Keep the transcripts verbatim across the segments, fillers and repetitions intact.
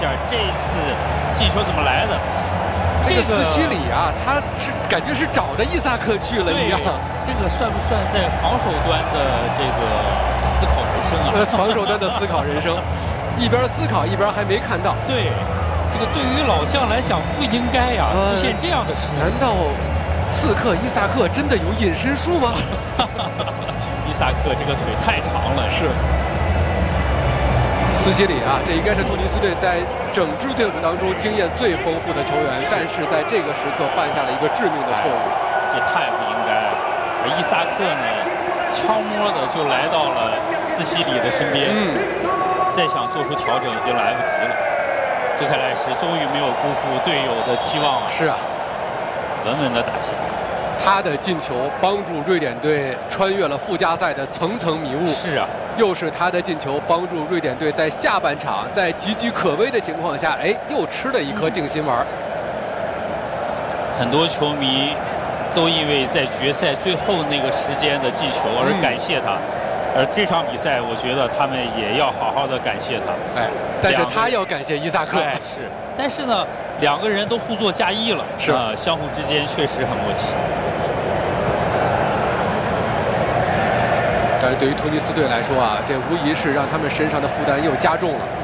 下这一次进球怎么来的。 这个斯西里啊，他是感觉是找着伊萨克去了一样。 这个算不算在防守端的这个思考人生啊？ 呃，防守端的思考人生，一边思考一边还没看到。 对，这个对于老将来讲不应该呀、啊，出现这样的事。 难道刺客伊萨克真的有隐身术吗？ 伊萨克这个腿太长了， 是。斯西里啊，这应该是突尼斯队在整支队伍当中经验最丰富的球员，但是在这个时刻犯下了一个致命的错误， 这太不应该。而伊萨克呢，悄摸的就来到了斯西里的身边，嗯，再想做出调整已经来不及了。泽凯莱什终于没有辜负队友的期望了， 是啊， 稳稳的打进。 他的进球帮助瑞典队穿越了附加赛的层层迷雾。 是啊， 又是他的进球帮助瑞典队在下半场在岌岌可危的情况下，哎，又吃了一颗定心丸。 很多球迷都因为在决赛最后那个时间的进球而感谢他，嗯、而这场比赛，我觉得他们也要好好的感谢他。 哎，但是他要感谢伊萨克。 哎，是，但是呢，两个人都互作加一了， 是啊、 呃，相互之间确实很默契。 但是对于突尼斯队来说啊，这无疑是让他们身上的负担又加重了。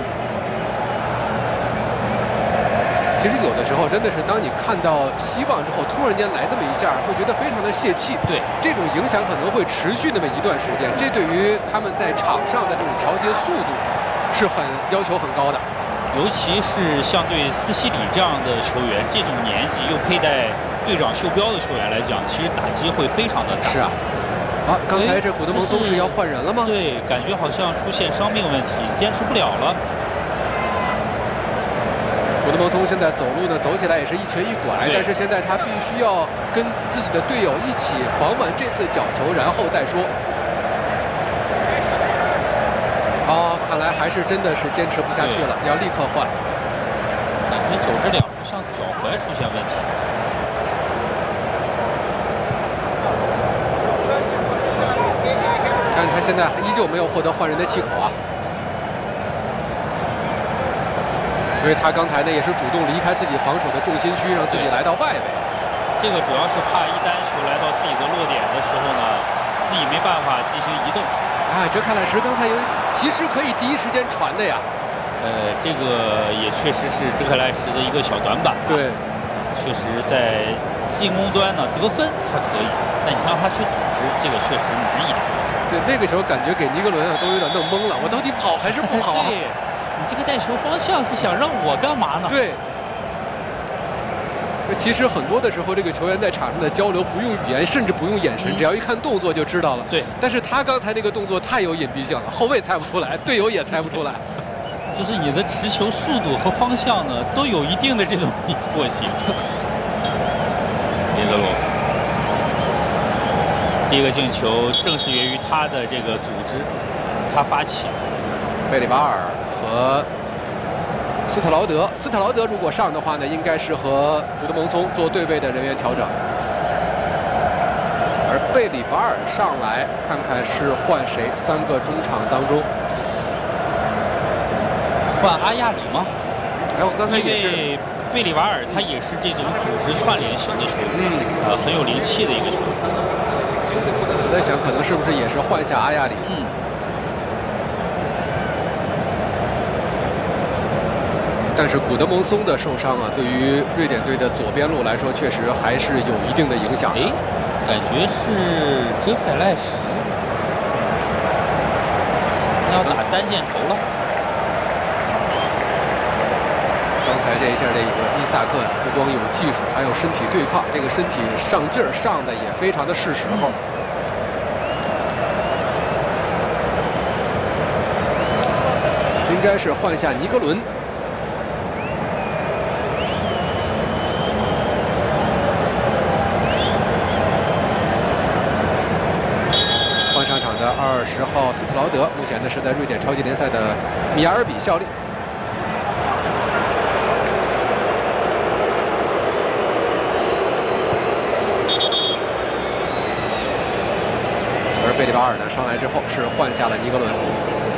其实有的时候真的是，当你看到希望之后，突然间来这么一下，会觉得非常的泄气。 对， 这种影响可能会持续那么一段时间。这对于他们在场上的这种调节速度是很要求很高的。 尤其是像对斯西里这样的球员，这种年纪又佩戴队长袖标的球员来讲，其实打击会非常的大。 是啊。啊，刚才这古德蒙松是要换人了吗？ 对，感觉好像出现伤病问题，坚持不了了。 古德蒙松现在走路呢，走起来也是一瘸一拐，但是现在他必须要跟自己的队友一起防完这次角球，然后再说。啊，看来还是真的是坚持不下去了，要立刻换。 感觉走这两步像脚踝出现问题。 但是他现在依旧没有获得换人的气口啊，因为他刚才呢也是主动离开自己防守的重心区，让自己来到外围。 这个主要是怕一旦球来到自己的落点的时候呢，自己没办法进行移动。 哎，泽凯莱什刚才有其实可以第一时间传的呀。 呃，这个也确实是泽凯莱什的一个小短板。 对， 确实在进攻端呢得分他可以，但你让他去组织，这个确实难一点。 对，那个球感觉给尼格伦啊都有点弄懵了，我到底跑还是不跑？ 对，你这个带球方向是想让我干嘛呢？ 对。其实很多的时候，这个球员在场上的交流不用语言，甚至不用眼神，嗯、只要一看动作就知道了。 对。 但是他刚才那个动作太有隐蔽性了，后卫猜不出来，队友也猜不出来。 就是你的持球速度和方向呢，都有一定的这种迷惑性。林德洛夫。第一个进球正是源于他的这个组织，他发起。 贝里巴尔和斯特劳德，斯特劳德如果上的话呢，应该是和古德蒙松做对位的人员调整。而贝里巴尔上来，看看是换谁？三个中场当中， 换阿亚里吗？ 然后刚才也是。 贝里瓦尔他也是这种组织串联型的球员，嗯，呃，很有灵气的一个球员。 我在想，可能是不是也是换下阿亚里？ 嗯。 但是古德蒙松的受伤啊，对于瑞典队的左边路来说，确实还是有一定的影响。 哎，感觉是泽凯莱什要打单箭头了。 刚才这一下，这个伊萨克不光有技术，还有身体对抗，这个身体上劲儿上的也非常的是时候。应该是换下尼格伦。换上场的二十号斯特劳德，目前呢是在瑞典超级联赛的米亚尔比效力。贝里巴尔呢上来之后是换下了尼格伦。